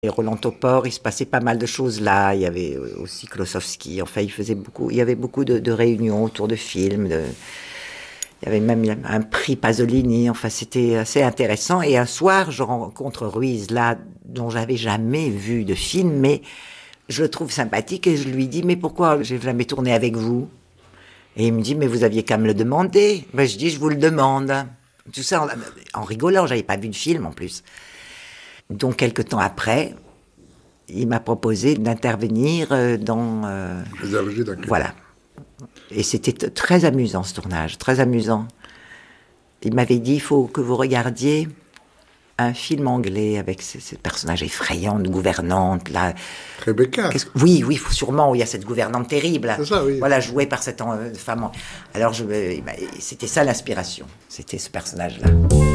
Et Roland Topor, il se passait pas mal de choses là. Il y avait aussi Klossowski. Enfin, il y avait beaucoup de réunions autour de films. Il y avait même un prix Pasolini. Enfin, c'était assez intéressant. Et un soir, je rencontre Ruiz là, dont j'avais jamais vu de film, mais je le trouve sympathique et je lui dis, mais pourquoi j'ai jamais tourné avec vous? Et il me dit, mais vous aviez qu'à me le demander. Ben, je dis, je vous le demande. Tout ça en rigolant, j'avais pas vu de film en plus. Donc, quelques temps après, il m'a proposé d'intervenir dans... Pédagogie d'accueil. Voilà. Et c'était très amusant, ce tournage, très amusant. Il m'avait dit, il faut que vous regardiez un film anglais avec ces personnages effrayants de gouvernante, là. Rebecca. Oui, sûrement, où il y a cette gouvernante terrible. C'est ça, oui. Voilà, jouée par cette femme. Alors, c'était ça l'inspiration. C'était ce personnage-là.